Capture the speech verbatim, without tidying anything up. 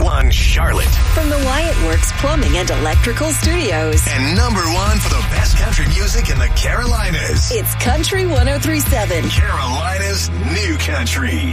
one Charlotte. From the Wyatt Works Plumbing and Electrical Studios. And number one for the best country music in the Carolinas. It's Country one oh three point seven. Carolina's new country.